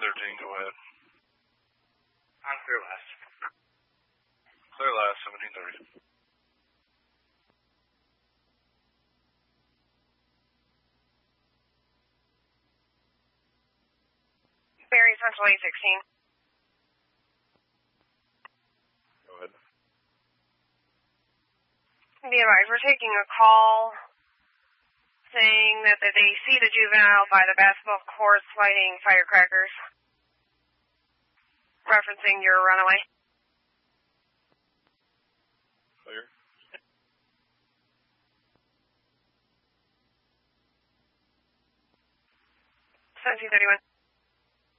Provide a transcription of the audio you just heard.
go ahead. On clear last. Clear last, 1730. Barry Central 816. Go ahead. Be advised, we're taking a call saying that they see the juvenile by the basketball courts lighting firecrackers, referencing your runaway. Clear. 1731.